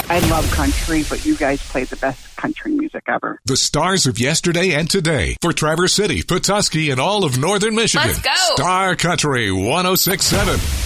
I love country, but you guys play the best country music ever. The stars of yesterday and today for Traverse City, Petoskey, and all of northern Michigan. Let's go! Star Country 106.7.